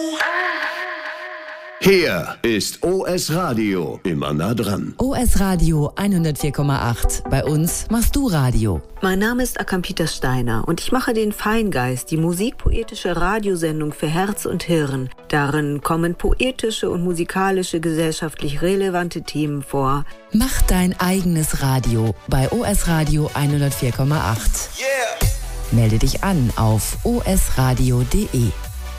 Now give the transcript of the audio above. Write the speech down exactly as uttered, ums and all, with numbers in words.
Hier ist O S Radio, immer nah dran. O S Radio hundertvier Komma acht. Bei uns machst du Radio. Mein Name ist Akampita Steiner und ich mache den Feingeist, die musikpoetische Radiosendung für Herz und Hirn. Darin kommen poetische und musikalische gesellschaftlich relevante Themen vor. Mach dein eigenes Radio bei O S Radio hundertvier Komma acht. Yeah! Melde dich an auf o s radio punkt d e.